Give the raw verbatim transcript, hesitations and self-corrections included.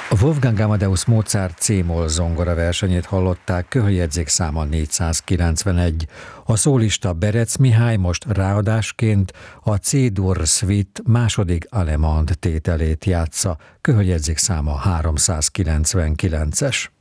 Wolfgang Amadeus Mozart C-moll zongora versenyét hallották, köhöljegyzék száma négyszázkilencvenegy. A szólista Berec Mihály most ráadásként a C-dur Suite második Allemande tételét játsza, köhöljegyzék száma háromszázkilencvenkilences.